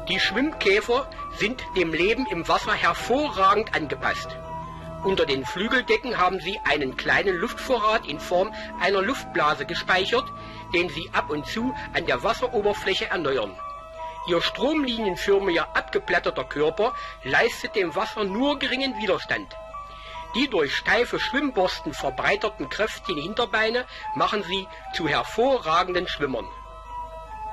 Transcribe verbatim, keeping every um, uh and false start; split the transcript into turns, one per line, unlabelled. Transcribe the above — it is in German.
Die Schwimmkäfer sind dem Leben im Wasser hervorragend angepasst. Unter den Flügeldecken haben sie einen kleinen Luftvorrat in Form einer Luftblase gespeichert, den sie ab und zu an der Wasseroberfläche erneuern. Ihr stromlinienförmiger abgeplatterter Körper leistet dem Wasser nur geringen Widerstand. Die durch steife Schwimmborsten verbreiterten kräftigen Hinterbeine machen sie zu hervorragenden Schwimmern.